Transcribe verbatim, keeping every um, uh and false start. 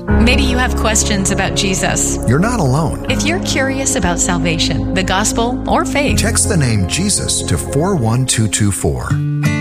Maybe you have questions about Jesus. You're not alone. If you're curious about salvation, the gospel, or faith, text the name Jesus to four one two two four.